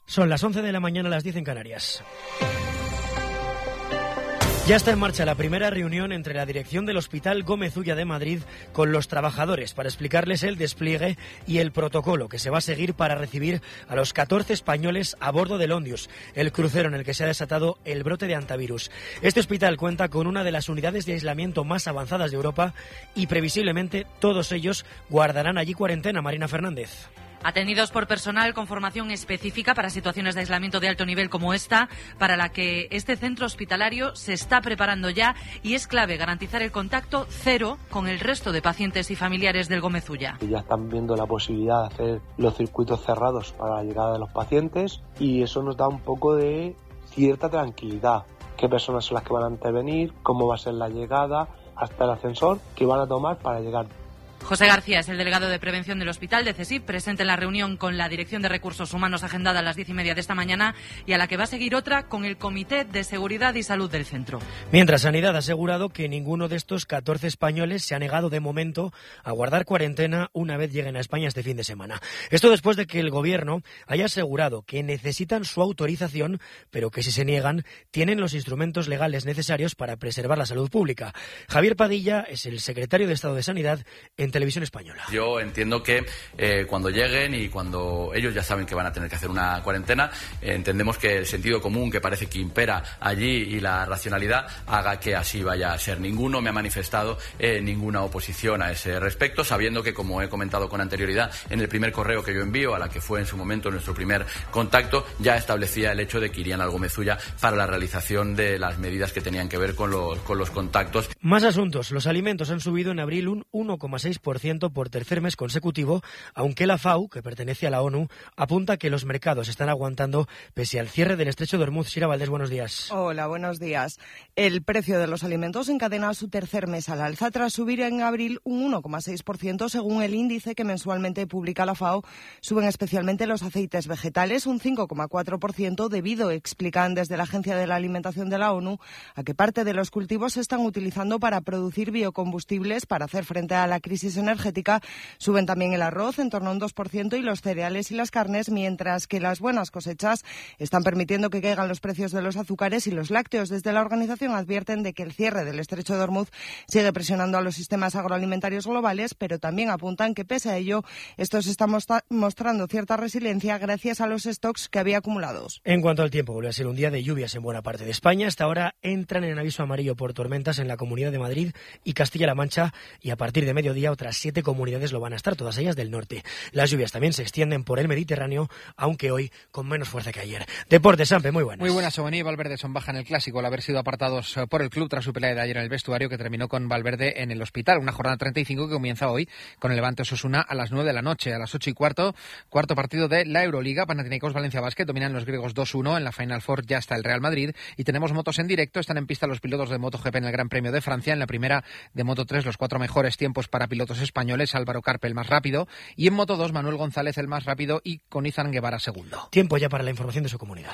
Son las 11 de la mañana, las 10 en Canarias. Ya está en marcha la primera reunión entre la dirección del Hospital Gómez Ulla de Madrid con los trabajadores para explicarles el despliegue y el protocolo que se va a seguir para recibir a los 14 españoles a bordo del Ondius, el crucero en el que se ha desatado el brote de hantavirus. Este hospital cuenta con una de las unidades de aislamiento más avanzadas de Europa y previsiblemente todos ellos guardarán allí cuarentena. Marina Fernández. Atendidos por personal con formación específica para situaciones de aislamiento de alto nivel como esta, para la que este centro hospitalario se está preparando ya, y es clave garantizar el contacto cero con el resto de pacientes y familiares del Gómez Ulla. Ya están viendo la posibilidad de hacer los circuitos cerrados para la llegada de los pacientes y eso nos da un poco de cierta tranquilidad. ¿Qué personas son las que van a intervenir? ¿Cómo va a ser la llegada? Hasta el ascensor que van a tomar para llegar. José García es el delegado de prevención del hospital de CSIC, presente en la reunión con la Dirección de Recursos Humanos agendada a las 10:30 de esta mañana y a la que va a seguir otra con el Comité de Seguridad y Salud del centro. Mientras, Sanidad ha asegurado que ninguno de estos 14 españoles se ha negado de momento a guardar cuarentena una vez lleguen a España este fin de semana. Esto después de que el Gobierno haya asegurado que necesitan su autorización, pero que si se niegan tienen los instrumentos legales necesarios para preservar la salud pública. Javier Padilla es el secretario de Estado de Sanidad en Televisión Española. Yo entiendo que cuando lleguen y cuando ellos ya saben que van a tener que hacer una cuarentena, entendemos que el sentido común que parece que impera allí y la racionalidad haga que así vaya a ser. Ninguno me ha manifestado ninguna oposición a ese respecto, sabiendo que, como he comentado con anterioridad, en el primer correo que yo envío, a la que fue en su momento nuestro primer contacto, ya establecía el hecho de que irían al Gómez Ulla para la realización de las medidas que tenían que ver con los contactos. Más asuntos. Los alimentos han subido en abril un 1,6% por tercer mes consecutivo, aunque la FAO, que pertenece a la ONU, apunta que los mercados están aguantando pese al cierre del estrecho de Hormuz. Sira Valdés, buenos días. Hola, buenos días. El precio de los alimentos encadena su tercer mes al alza tras subir en abril un 1,6% según el índice que mensualmente publica la FAO. Suben especialmente los aceites vegetales un 5,4% debido, explican desde la Agencia de la Alimentación de la ONU, a que parte de los cultivos se están utilizando para producir biocombustibles para hacer frente a la crisis energética. Suben también el arroz en torno a un 2% y los cereales y las carnes, mientras que las buenas cosechas están permitiendo que caigan los precios de los azúcares y los lácteos. Desde la organización advierten de que el cierre del estrecho de Hormuz sigue presionando a los sistemas agroalimentarios globales, pero también apuntan que pese a ello estos están mostrando cierta resiliencia gracias a los stocks que había acumulados. En cuanto al tiempo, vuelve a ser un día de lluvias en buena parte de España. Hasta ahora entran en aviso amarillo por tormentas en la Comunidad de Madrid y Castilla-La Mancha, y a partir de mediodía otras 7 comunidades lo van a estar, todas ellas del norte. Las lluvias también se extienden por el Mediterráneo, aunque hoy con menos fuerza que ayer. Deportes, Sampe, muy buenas. Muy buenas, Soboní y Valverde son baja en el Clásico al haber sido apartados por el club tras su pelea de ayer en el vestuario, que terminó con Valverde en el hospital. Una jornada 35 que comienza hoy con el Levante Osasuna a las 9 de la noche. A las 8:15, cuarto partido de la Euroliga. Panathinaikos Valencia Basket dominan los griegos 2-1. En la Final Four ya está el Real Madrid y tenemos motos en directo. Están en pista los pilotos de MotoGP en el Gran Premio de Francia. En la primera de Moto3 los 4 mejores tiempos para pilotos españoles. Álvaro Carpe el más rápido y en Moto2 Manuel González el más rápido y con Izan Guevara segundo. Tiempo ya para la información de su comunidad.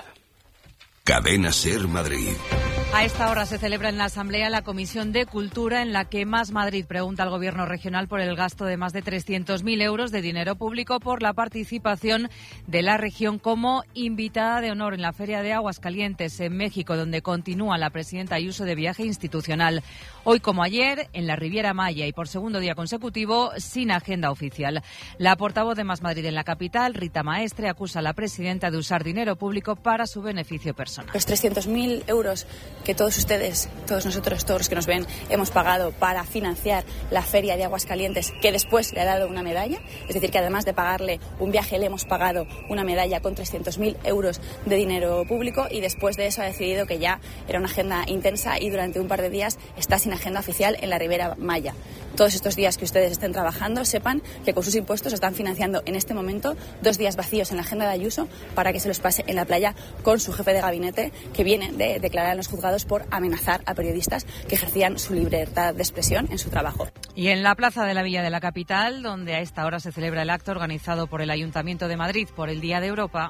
Cadena SER Madrid. A esta hora se celebra en la Asamblea la Comisión de Cultura, en la que Más Madrid pregunta al Gobierno regional por el gasto de más de 300.000 euros de dinero público por la participación de la región como invitada de honor en la Feria de Aguascalientes en México, donde continúa la presidenta Ayuso de viaje institucional. Hoy, como ayer, en la Riviera Maya y por segundo día consecutivo, sin agenda oficial. La portavoz de Más Madrid en la capital, Rita Maestre, acusa a la presidenta de usar dinero público para su beneficio personal. Los 300.000 euros que todos ustedes, todos nosotros, todos los que nos ven, hemos pagado para financiar la Feria de Aguascalientes, que después le ha dado una medalla, es decir, que además de pagarle un viaje, le hemos pagado una medalla con 300.000 euros de dinero público, y después de eso ha decidido que ya era una agenda intensa y durante un par de días está sin agenda oficial en la Riviera Maya. Todos estos días que ustedes estén trabajando, sepan que con sus impuestos están financiando en este momento 2 días vacíos en la agenda de Ayuso para que se los pase en la playa con su jefe de gabinete, que viene de declarar en los juzgados por amenazar a periodistas que ejercían su libertad de expresión en su trabajo. Y en la plaza de la Villa de la capital, donde a esta hora se celebra el acto organizado por el Ayuntamiento de Madrid por el Día de Europa.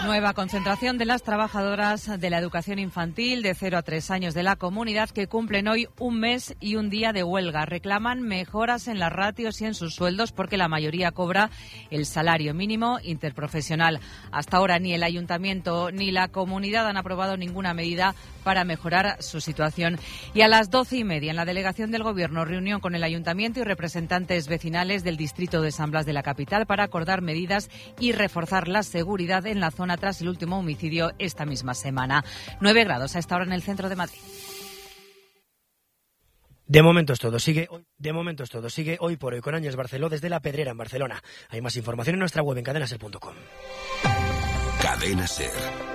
Nueva concentración de las trabajadoras de la educación infantil de 0 a 3 años de la comunidad que cumplen hoy un mes y un día de huelga. Reclaman mejoras en las ratios y en sus sueldos porque la mayoría cobra el salario mínimo interprofesional. Hasta ahora ni el ayuntamiento ni la comunidad han aprobado ninguna medida para mejorar su situación. Y a las 12:30 en la delegación del Gobierno, reunión con el ayuntamiento y representantes vecinales del distrito de San Blas de la capital para acordar medidas y reforzar la seguridad en la zona tras el último homicidio esta misma semana. 9 grados a esta hora en el centro de Madrid. De momento es todo. Sigue hoy por hoy con Ángeles Barceló desde La Pedrera en Barcelona. Hay más información en nuestra web en cadenaser.com. Cadena Ser.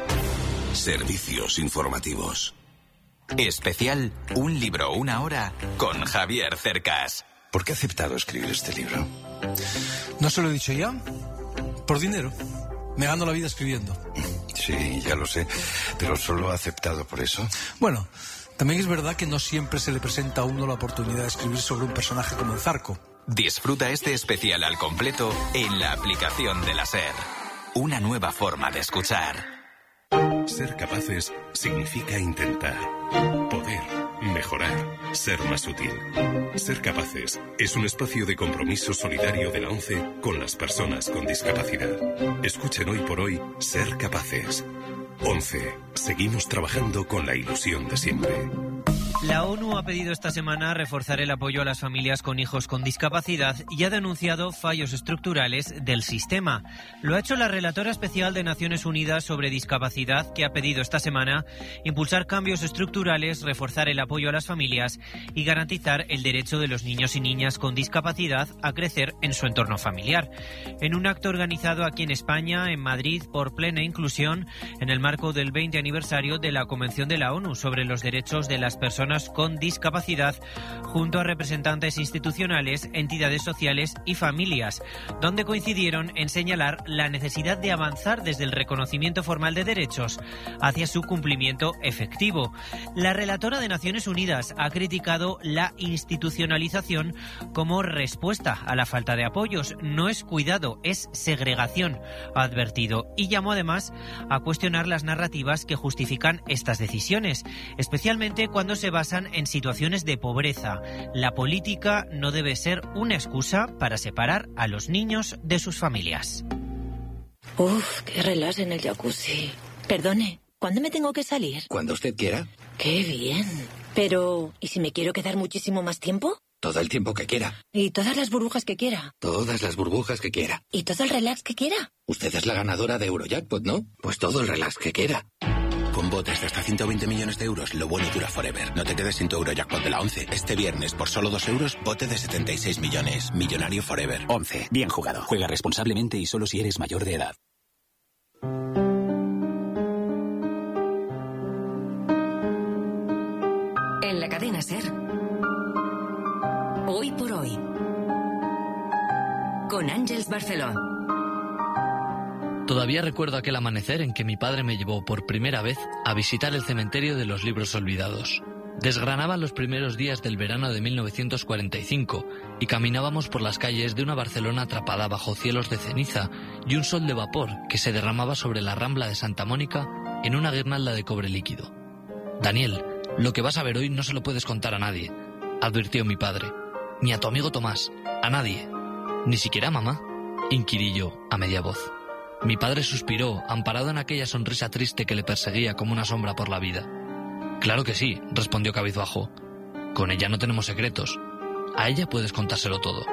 Servicios informativos. Especial Un libro, una hora con Javier Cercas. ¿Por qué ha aceptado escribir este libro? ¿No se lo he dicho ya? Por dinero. Me gano la vida escribiendo. Sí, ya lo sé. Pero solo ha aceptado por eso. Bueno, también es verdad que no siempre se le presenta a uno la oportunidad de escribir sobre un personaje como el Zarco. Disfruta este especial al completo en la aplicación de la SER. Una nueva forma de escuchar. Ser capaces significa intentar, poder, mejorar, ser más útil. Ser capaces es un espacio de compromiso solidario de la ONCE con las personas con discapacidad. Escuchen hoy por hoy Ser Capaces. ONCE. Seguimos trabajando con la ilusión de siempre. La ONU ha pedido esta semana reforzar el apoyo a las familias con hijos con discapacidad y ha denunciado fallos estructurales del sistema. Lo ha hecho la relatora especial de Naciones Unidas sobre discapacidad, que ha pedido esta semana impulsar cambios estructurales, reforzar el apoyo a las familias y garantizar el derecho de los niños y niñas con discapacidad a crecer en su entorno familiar. En un acto organizado aquí en España, en Madrid, por Plena Inclusión, en el marco del 20 aniversario de la Convención de la ONU sobre los derechos de las personas con discapacidad, junto a representantes institucionales, entidades sociales y familias, donde coincidieron en señalar la necesidad de avanzar desde el reconocimiento formal de derechos hacia su cumplimiento efectivo. La relatora de Naciones Unidas ha criticado la institucionalización como respuesta a la falta de apoyos. No es cuidado, es segregación, ha advertido, y llamó además a cuestionar las narrativas que justifican estas decisiones, especialmente cuando se basan en situaciones de pobreza. La política no debe ser una excusa para separar a los niños de sus familias. Uf, qué relax en el jacuzzi. Perdone, ¿cuándo me tengo que salir? Cuando usted quiera. Qué bien. Pero, ¿y si me quiero quedar muchísimo más tiempo? Todo el tiempo que quiera. ¿Y todas las burbujas que quiera? Todas las burbujas que quiera. ¿Y todo el relax que quiera? Usted es la ganadora de Eurojackpot, ¿no? Pues todo el relax que quiera. Con botes de hasta 120 millones de euros, lo bueno dura forever. No te quedes sin tu Eurojackpot de la 11. Este viernes, por solo 2 euros, bote de 76 millones. Millonario forever. 11. Bien jugado. Juega responsablemente y solo si eres mayor de edad. En la cadena SER. Hoy por hoy. Con Ángeles Barceló. Todavía recuerdo aquel amanecer en que mi padre me llevó por primera vez a visitar el cementerio de los libros olvidados. Desgranaban los primeros días del verano de 1945 y caminábamos por las calles de una Barcelona atrapada bajo cielos de ceniza y un sol de vapor que se derramaba sobre la Rambla de Santa Mónica en una guirnalda de cobre líquido. Daniel, lo que vas a ver hoy no se lo puedes contar a nadie, advirtió mi padre. Ni a tu amigo Tomás, a nadie. Ni siquiera a mamá, inquirí yo a media voz. Mi padre suspiró, amparado en aquella sonrisa triste que le perseguía como una sombra por la vida. Claro que sí, respondió cabizbajo. Con ella no tenemos secretos. A ella puedes contárselo todo.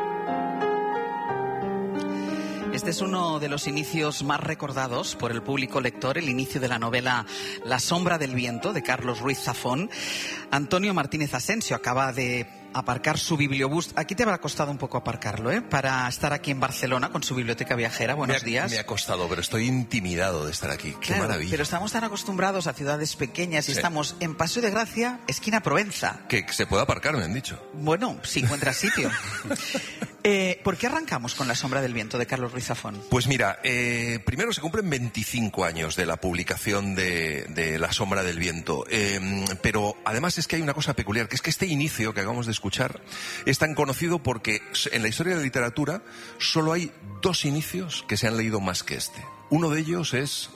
Este es uno de los inicios más recordados por el público lector, el inicio de la novela La sombra del viento, de Carlos Ruiz Zafón. Antonio Martínez Asensio acaba de aparcar su bibliobús. Aquí te habrá costado un poco aparcarlo, para estar aquí en Barcelona con su biblioteca viajera. Buenos días. Me ha costado, pero estoy intimidado de estar aquí. Qué maravilla. Pero estamos tan acostumbrados a ciudades pequeñas y estamos en Paseo de Gracia, esquina Provenza. Que se puede aparcar, me han dicho. Bueno, si encuentras sitio. ¿Por qué arrancamos con La sombra del viento de Carlos Ruiz Zafón? Pues mira, primero se cumplen 25 años de la publicación de La sombra del viento, pero además es que hay una cosa peculiar, que es que este inicio que acabamos de escuchar es tan conocido porque en la historia de la literatura solo hay 2 inicios que se han leído más que este. Uno de ellos es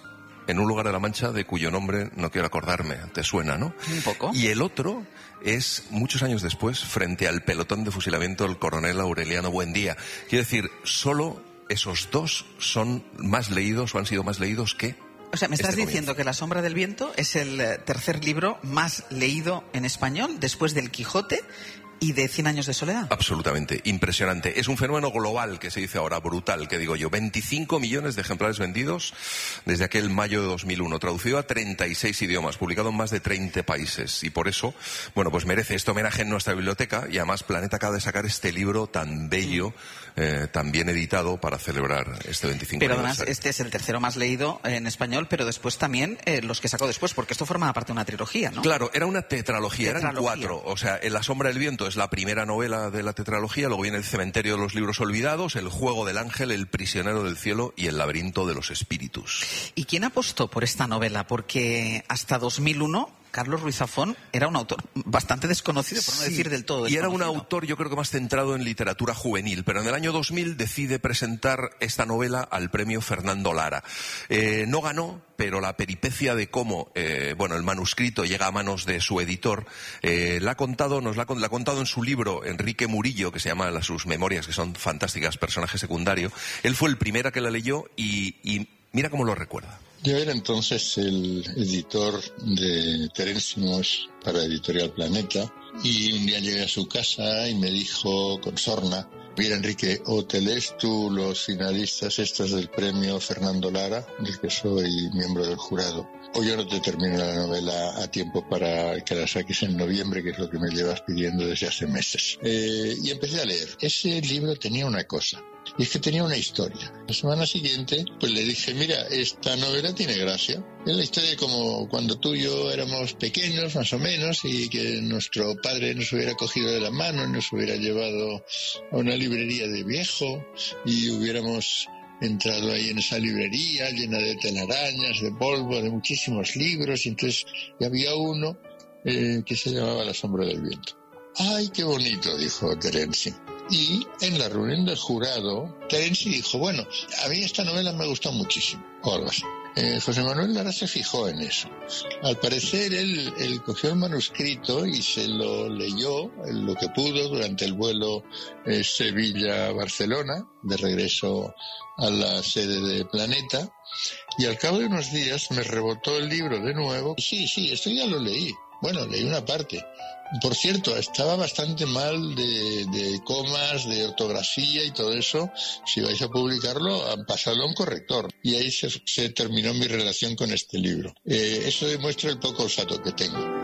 en un lugar de la Mancha de cuyo nombre no quiero acordarme. Te suena, ¿no? Un poco. Y el otro es, muchos años después, frente al pelotón de fusilamiento del coronel Aureliano Buendía. Quiero decir, solo esos dos son más leídos o han sido más leídos que... O sea, me estás diciendo que La sombra del viento es el tercer libro más leído en español después del Quijote y de 100 años de soledad. Absolutamente, impresionante. Es un fenómeno global, que se dice ahora, brutal, que digo yo. 25 millones de ejemplares vendidos desde aquel mayo de 2001, traducido a 36 idiomas, publicado en más de 30 países. Y por eso, bueno, pues merece este homenaje en nuestra biblioteca, y además Planeta acaba de sacar este libro tan bello, tan bien editado, para celebrar este 25 Pero aniversario. además este es el tercero más leído en español, pero después también los que sacó después, porque esto formaba parte de una trilogía, ¿no? Claro, era una tetralogía, eran 4. O sea, La sombra del viento es la primera novela de la tetralogía, luego viene El cementerio de los libros olvidados, El juego del ángel, El prisionero del cielo y El laberinto de los espíritus. ¿Y quién apostó por esta novela? Porque hasta 2001... Carlos Ruiz Zafón era un autor bastante desconocido, por no decir del todo desconocido. Y era un autor, yo creo que más centrado en literatura juvenil, pero en el año 2000 decide presentar esta novela al premio Fernando Lara. No ganó, pero la peripecia de cómo el manuscrito llega a manos de su editor la ha contado en su libro Enrique Murillo, que se llama sus memorias, que son fantásticas, personaje secundario. Él fue el primero que la leyó y mira cómo lo recuerda. Yo era entonces el editor de Terensimos para Editorial Planeta, y un día llegué a su casa y me dijo con sorna: mira, Enrique, o te lees tú los finalistas estos del premio Fernando Lara, del que soy miembro del jurado, o yo no te termino la novela a tiempo para que la saques en noviembre, que es lo que me llevas pidiendo desde hace meses. Y empecé a leer. Ese libro tenía una cosa, y es que tenía una historia. La semana siguiente, pues le dije: mira, esta novela tiene gracia. Es la historia de como cuando tú y yo éramos pequeños, más o menos, y que nuestro padre nos hubiera cogido de la mano y nos hubiera llevado a una librería de viejo, y hubiéramos entrado ahí en esa librería llena de telarañas, de polvo, de muchísimos libros, y entonces había uno que se llamaba La sombra del viento. ¡Ay, qué bonito!, dijo Terenci. Y en la reunión del jurado, Terenci dijo: bueno, a mí esta novela me gustó muchísimo, o algo así. José Manuel Lara se fijó en eso. Al parecer él cogió el manuscrito y se lo leyó lo que pudo durante el vuelo Sevilla-Barcelona, de regreso a la sede de Planeta, y al cabo de unos días me rebotó el libro de nuevo. Sí, esto ya lo leí. Bueno, leí una parte. Por cierto, estaba bastante mal de comas, de ortografía y todo eso. Si vais a publicarlo, pasadlo a un corrector. Y ahí se terminó mi relación con este libro. Eso demuestra el poco olfato que tengo.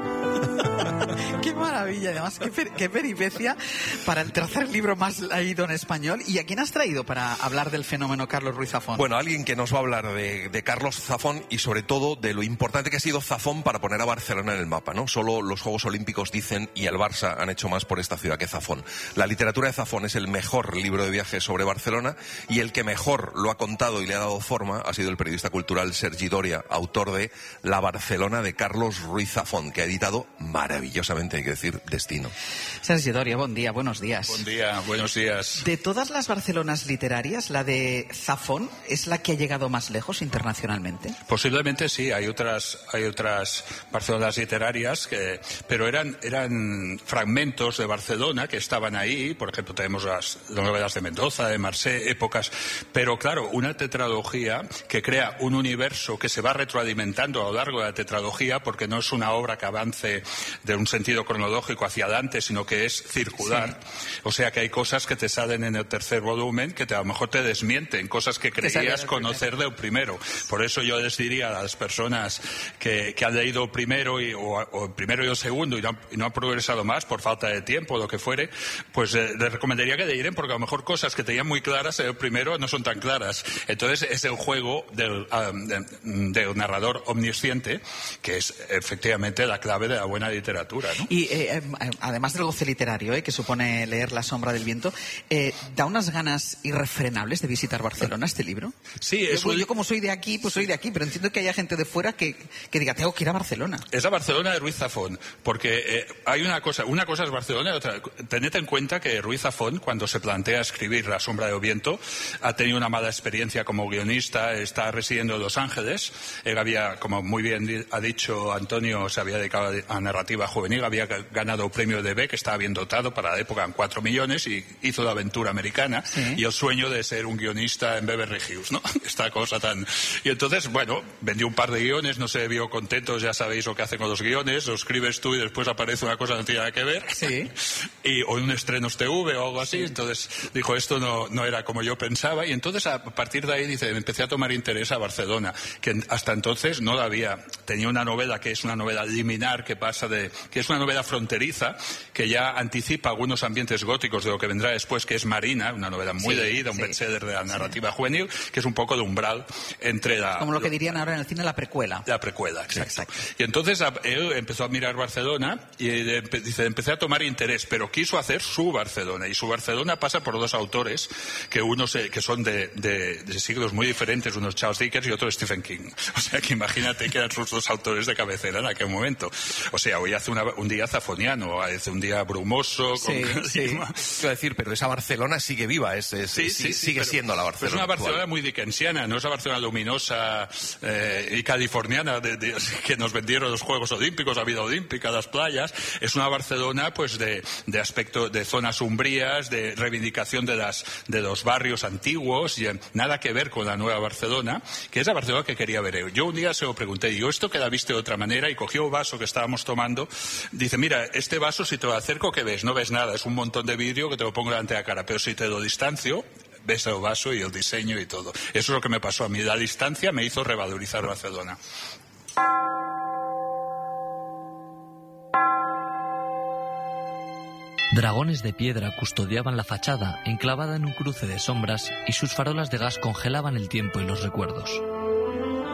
¡Qué maravilla! Además, qué peripecia para el tercer libro más leído en español. ¿Y a quién has traído para hablar del fenómeno Carlos Ruiz Zafón? Bueno, alguien que nos va a hablar de Carlos Zafón y sobre todo de lo importante que ha sido Zafón para poner a Barcelona en el mapa, ¿no? Solo los Juegos Olímpicos dicen y el Barça han hecho más por esta ciudad que Zafón. La literatura de Zafón es el mejor libro de viajes sobre Barcelona, y el que mejor lo ha contado y le ha dado forma ha sido el periodista cultural Sergi Doria, autor de La Barcelona de Carlos Ruiz Zafón, que ha editado maravillosamente, hay que decir, Destino. Sergi Doria, buen día, buenos días. Buen día, buenos días. De todas las Barcelonas literarias, la de Zafón es la que ha llegado más lejos internacionalmente. Posiblemente sí, hay otras Barcelonas literarias, pero eran fragmentos de Barcelona que estaban ahí. Por ejemplo, tenemos las novelas de Mendoza, de Marseille, épocas. Pero claro, una tetralogía que crea un universo que se va retroalimentando a lo largo de la tetralogía, porque no es una obra que avance de un sentido cronológico hacia adelante, sino que es circular. Sí. O sea que hay cosas que te salen en el tercer volumen que a lo mejor te desmienten, cosas que creías conocer del primero. Por eso yo les diría a las personas que han leído el primero o el primero y el segundo y no han progresado más por falta de tiempo o lo que fuere, pues les recomendaría que leyeran, porque a lo mejor cosas que tenían muy claras en el primero no son tan claras. Entonces es el juego del narrador omnisciente, que es efectivamente la clave de la buena literatura, ¿no? Y además del goce literario que supone leer La sombra del viento, ¿da unas ganas irrefrenables de visitar Barcelona este libro? Sí, yo como soy de aquí, pues soy de aquí, pero entiendo que haya gente de fuera que diga, tengo que ir a Barcelona. Es la Barcelona de Ruiz Zafón, porque hay una cosa es Barcelona y otra. Tened en cuenta que Ruiz Zafón, cuando se plantea escribir La sombra del viento, ha tenido una mala experiencia como guionista, está residiendo en Los Ángeles. Él había, como muy bien ha dicho Antonio, se había dedicado a narrativa juvenil, había ganado el premio de Beck, estaba bien dotado para la época en 4 millones y hizo la aventura americana y el sueño de ser un guionista en Beverly Hills, ¿no? Esta cosa tan... Y entonces, bueno, vendió un par de guiones, no se vio contento, ya sabéis lo que hacen con los guiones, lo escribes tú y después aparece una cosa que no tiene nada que ver. Sí. O en un estrenos TV o algo así. Entonces dijo, esto no era como yo pensaba. Y entonces a partir de ahí, dice, empecé a tomar interés a Barcelona, que hasta entonces no la había. Tenía una novela que es una novela liminar, que es una novela fronteriza, que ya anticipa algunos ambientes góticos de lo que vendrá después, que es Marina, una novela muy leída, un bestseller de la narrativa juvenil, que es un poco de umbral entre la... Como lo que dirían ahora en el cine, la precuela. La precuela, exacto. Y entonces él empezó a mirar Barcelona y dice, empecé a tomar interés, pero quiso hacer su Barcelona. Y su Barcelona pasa por 2 autores, que son de siglos muy diferentes, uno es Charles Dickens y otro Stephen King. O sea, que imagínate que eran sus 2 autores de cabecera en aquel momento. O sea, hoy hace un día zafoniano, hace un día brumoso. Iba a decir, pero esa Barcelona sigue viva, sigue siendo la Barcelona. Es una Barcelona actual. muy dickensiana, no es la Barcelona luminosa y californiana que nos vendieron los Juegos Olímpicos, la vida olímpica, las playas. Es una Barcelona pues de aspecto de zonas umbrías, de reivindicación de los barrios antiguos, y nada que ver con la nueva Barcelona, que es la Barcelona que quería ver. Yo un día se lo pregunté, digo, ¿esto que la viste de otra manera? Y cogió un vaso que estábamos tomando, dice, mira, este vaso si te lo acerco, ¿qué ves? No ves nada, es un montón de vidrio que te lo pongo delante de la cara, pero si te lo distancio, ves el vaso y el diseño y todo. Eso es lo que me pasó a mí. La distancia me hizo revalorizar Barcelona. Dragones de piedra custodiaban la fachada, enclavada en un cruce de sombras, y sus farolas de gas congelaban el tiempo y los recuerdos.